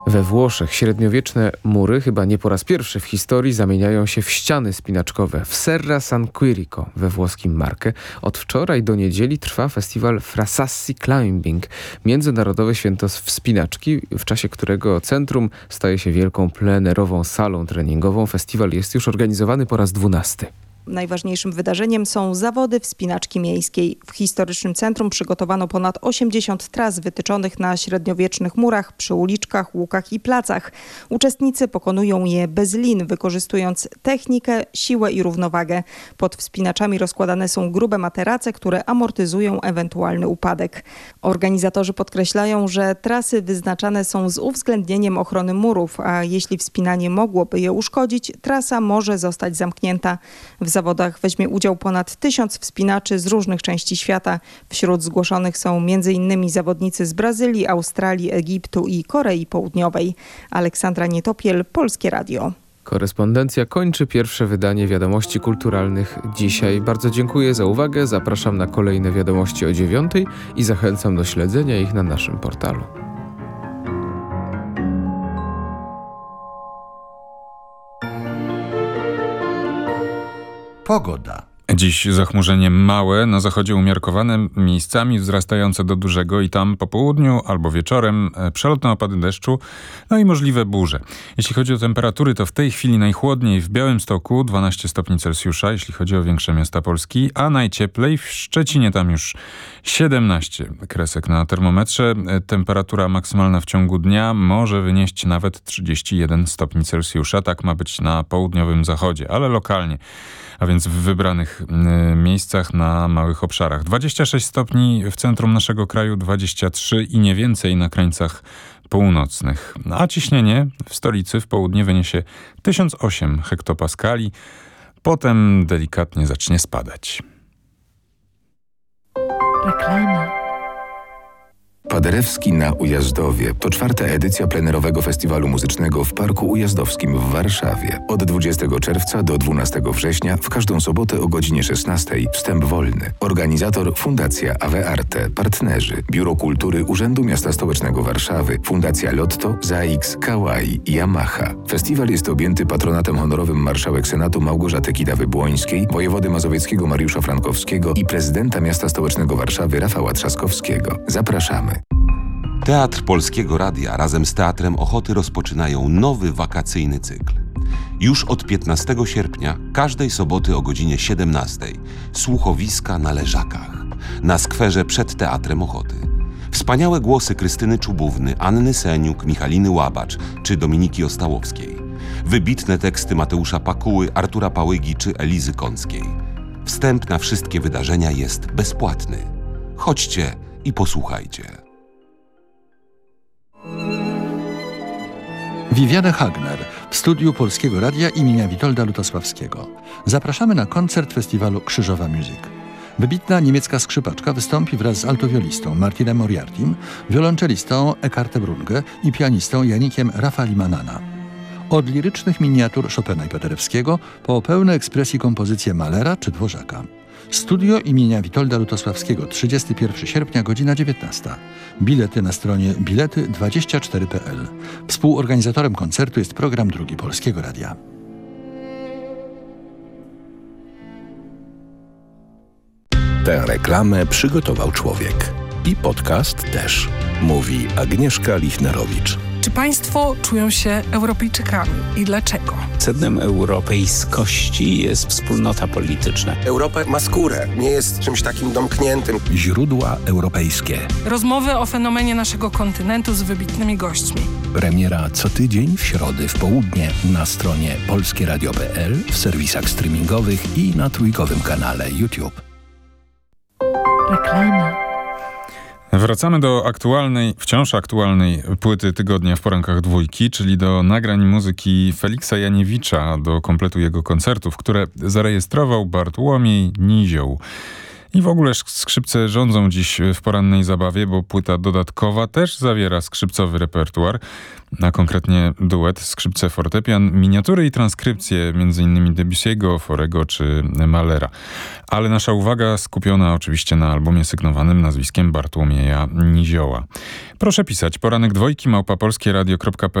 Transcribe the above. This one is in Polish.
We Włoszech średniowieczne mury, chyba nie po raz pierwszy w historii, zamieniają się w ściany spinaczkowe. W Serra San Quirico we włoskim Marche od wczoraj do niedzieli trwa festiwal Frasassi Climbing, międzynarodowe święto wspinaczki, w czasie którego centrum staje się wielką plenerową salą treningową. Festiwal jest już organizowany po raz 12. Najważniejszym wydarzeniem są zawody wspinaczki miejskiej. W historycznym centrum przygotowano ponad 80 tras wytyczonych na średniowiecznych murach, przy uliczkach, łukach i placach. Uczestnicy pokonują je bez lin, wykorzystując technikę, siłę i równowagę. Pod wspinaczami rozkładane są grube materace, które amortyzują ewentualny upadek. Organizatorzy podkreślają, że trasy wyznaczane są z uwzględnieniem ochrony murów, a jeśli wspinanie mogłoby je uszkodzić, trasa może zostać zamknięta. W zawodach weźmie udział ponad 1000 wspinaczy z różnych części świata. Wśród zgłoszonych są m.in. zawodnicy z Brazylii, Australii, Egiptu i Korei Południowej. Aleksandra Nietopiel, Polskie Radio. Korespondencja kończy pierwsze wydanie Wiadomości Kulturalnych dzisiaj. Bardzo dziękuję za uwagę, zapraszam na kolejne wiadomości o 9:00 i zachęcam do śledzenia ich na naszym portalu. Pogoda. Dziś zachmurzenie małe, na zachodzie umiarkowane, miejscami wzrastające do dużego i tam po południu albo wieczorem przelotne opady deszczu, no i możliwe burze. Jeśli chodzi o temperatury, to w tej chwili najchłodniej w Białymstoku 12 stopni Celsjusza, jeśli chodzi o większe miasta Polski, a najcieplej w Szczecinie, tam już 17 kresek na termometrze. Temperatura maksymalna w ciągu dnia może wynieść nawet 31 stopni Celsjusza. Tak ma być na południowym zachodzie, ale lokalnie, a więc w wybranych miejscach na małych obszarach. 26 stopni w centrum naszego kraju, 23 i nie więcej na krańcach północnych. A ciśnienie w stolicy w południe wyniesie 1008 hektopaskali. Potem delikatnie zacznie spadać. Reklama. Paderewski na Ujazdowie to 4. edycja plenerowego festiwalu muzycznego w Parku Ujazdowskim w Warszawie. Od 20 czerwca do 12 września w każdą sobotę o godzinie 16. Wstęp wolny. Organizator Fundacja Ave Arte. Partnerzy Biuro Kultury Urzędu Miasta Stołecznego Warszawy, Fundacja Lotto, ZAIX, Kawaii i Yamaha. Festiwal jest objęty patronatem honorowym marszałek Senatu Małgorzaty Kidawy-Błońskiej, wojewody mazowieckiego Mariusza Frankowskiego i prezydenta Miasta Stołecznego Warszawy Rafała Trzaskowskiego. Zapraszamy. Teatr Polskiego Radia razem z Teatrem Ochoty rozpoczynają nowy wakacyjny cykl. Już od 15 sierpnia każdej soboty o godzinie 17 słuchowiska na Leżakach, na skwerze przed Teatrem Ochoty. Wspaniałe głosy Krystyny Czubówny, Anny Seniuk, Michaliny Łabacz czy Dominiki Ostałowskiej. Wybitne teksty Mateusza Pakuły, Artura Pałygi czy Elizy Kąckiej. Wstęp na wszystkie wydarzenia jest bezpłatny. Chodźcie i posłuchajcie. Viviane Hagner w studiu Polskiego Radia imienia Witolda Lutosławskiego. Zapraszamy na koncert festiwalu Krzyżowa Music. Wybitna niemiecka skrzypaczka wystąpi wraz z altowiolistą Martinem Moriartim, wiolonczelistą Eckartem Runge i pianistą Janikiem Rafalimanana. Od lirycznych miniatur Chopina i Paderewskiego po pełne ekspresji kompozycje Mahlera czy Dworzaka. Studio imienia Witolda Lutosławskiego, 31 sierpnia, godzina 19. Bilety na stronie bilety24.pl. Współorganizatorem koncertu jest program Drugi Polskiego Radia. Tę reklamę przygotował człowiek. I podcast też. Mówi Agnieszka Lichnerowicz. Czy państwo czują się Europejczykami i dlaczego? Sednem europejskości jest wspólnota polityczna. Europa ma skórę, nie jest czymś takim domkniętym. Źródła europejskie. Rozmowy o fenomenie naszego kontynentu z wybitnymi gośćmi. Premiera co tydzień w środę w południe na stronie polskieradio.pl, w serwisach streamingowych i na trójkowym kanale YouTube. Reklama. Wracamy do wciąż aktualnej płyty tygodnia w porankach Dwójki, czyli do nagrań muzyki Feliksa Janiewicza, do kompletu jego koncertów, które zarejestrował Bartłomiej Nizioł. I w ogóle skrzypce rządzą dziś w porannej zabawie, bo płyta dodatkowa też zawiera skrzypcowy repertuar, a konkretnie duet skrzypce fortepian, miniatury i transkrypcje m.in. Debussy'ego, Forego czy Mahlera. Ale nasza uwaga skupiona oczywiście na albumie sygnowanym nazwiskiem Bartłomieja Nizioła. Proszę pisać poranek2@polskieradio.pl